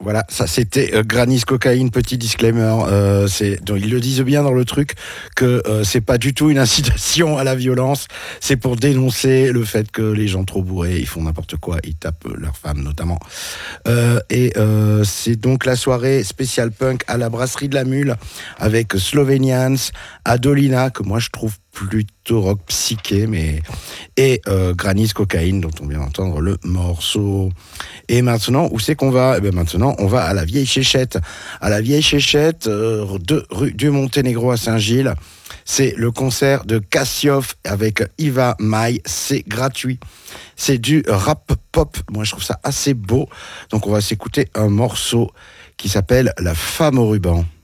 Voilà, ça c'était Granny's Cocaine, petit disclaimer. Donc, ils le disent bien dans le truc que c'est pas du tout une incitation à la violence, c'est pour dénoncer le fait que les gens trop bourrés, ils font n'importe quoi, ils tapent leurs femmes notamment. C'est donc la soirée spéciale punk à la brasserie de la Mule avec Slovenians, Adolina, que moi je trouve plutôt rock psyché, et Granny's Cocaine, dont on vient d'entendre le morceau. Et maintenant, où c'est qu'on va ? Eh bien maintenant, on va à la Vieille Chéchette. À la Vieille Chéchette, rue du Monténégro à Saint-Gilles. C'est le concert de Cassioff avec Iva Mai. C'est gratuit. C'est du rap pop. Moi, je trouve ça assez beau. Donc, on va s'écouter un morceau qui s'appelle La femme au ruban.